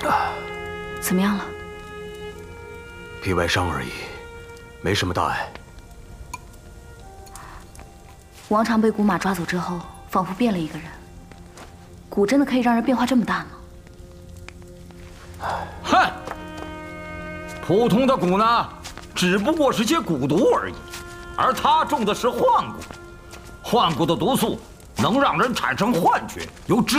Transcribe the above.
怎么样了？ 皮外伤而已，没什么大碍。 王常被古马抓走之后，仿佛变了一个人。蛊真的可以让人变化这么大吗？ 哼，普通的蛊呢，只不过是些蛊毒而已，而他中的是幻蛊。幻蛊的毒素能让人产生幻觉，有知